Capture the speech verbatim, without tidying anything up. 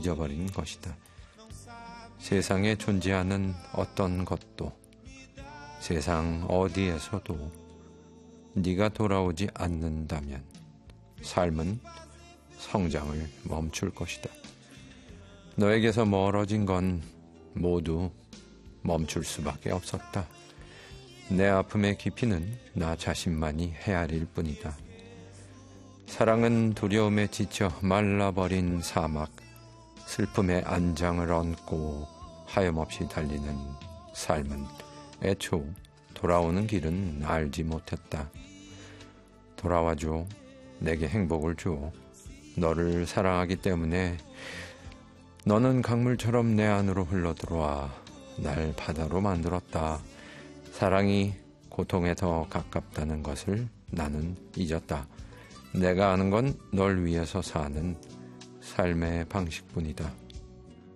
잊어버린 것이다. 세상에 존재하는 어떤 것도, 세상 어디에서도 네가 돌아오지 않는다면 삶은 성장을 멈출 것이다. 너에게서 멀어진 건 모두 멈출 수밖에 없었다. 내 아픔의 깊이는 나 자신만이 헤아릴 뿐이다. 사랑은 두려움에 지쳐 말라버린 사막, 슬픔의 안장을 얹고 하염없이 달리는 삶은 애초 돌아오는 길은 알지 못했다. 돌아와줘. 내게 행복을 줘. 너를 사랑하기 때문에 너는 강물처럼 내 안으로 흘러들어와 날 바다로 만들었다. 사랑이 고통에 더 가깝다는 것을 나는 잊었다. 내가 아는 건 널 위해서 사는 삶의 방식뿐이다.